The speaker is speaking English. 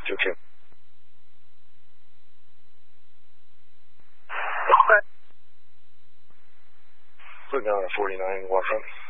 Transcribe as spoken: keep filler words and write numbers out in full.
two two. Okay. Put down a forty-nine, waterfront.